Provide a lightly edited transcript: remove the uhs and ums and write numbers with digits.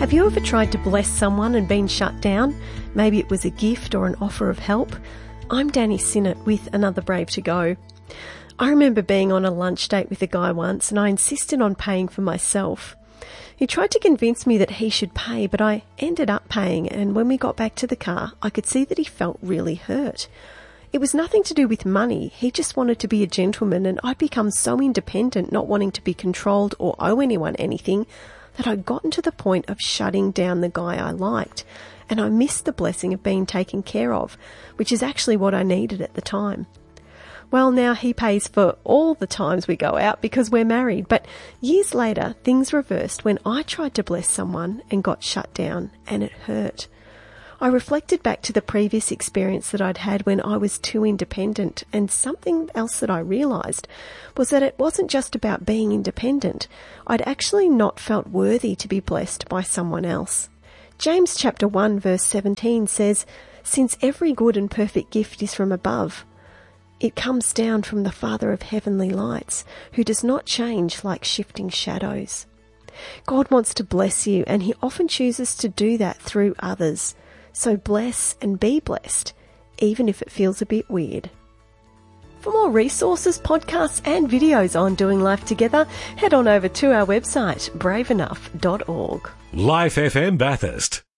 Have you ever tried to bless someone and been shut down? Maybe it was a gift or an offer of help. I'm Danny Sinnott with Another Brave to Go. I remember being on a lunch date with a guy once and I insisted on paying for myself. He tried to convince me that he should pay, but I ended up paying, and when we got back to the car, I could see that he felt really hurt. It was nothing to do with money. He just wanted to be a gentleman, and I'd become so independent, not wanting to be controlled or owe anyone anything, that I'd gotten to the point of shutting down the guy I liked, and I missed the blessing of being taken care of, which is actually what I needed at the time. Well, now he pays for all the times we go out because we're married, but years later, things reversed when I tried to bless someone and got shut down, and it hurt. I reflected back to the previous experience that I'd had when I was too independent, and something else that I realised was that it wasn't just about being independent. I'd actually not felt worthy to be blessed by someone else. James chapter 1 verse 17 says, "Since every good and perfect gift is from above, it comes down from the Father of heavenly lights, who does not change like shifting shadows." God wants to bless you, and he often chooses to do that through others. So bless and be blessed, even if it feels a bit weird. For more resources, podcasts and videos on doing life together, head on over to our website, braveenough.org. Life FM Bathurst.